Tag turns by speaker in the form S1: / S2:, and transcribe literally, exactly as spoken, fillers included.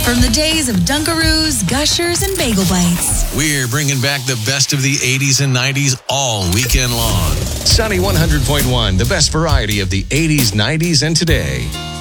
S1: From the days of Dunkaroos, Gushers, and Bagel Bites.
S2: We're bringing back the best of the eighties and nineties all weekend long.
S3: Sunny one hundred point one, the best variety of the eighties, nineties, and today.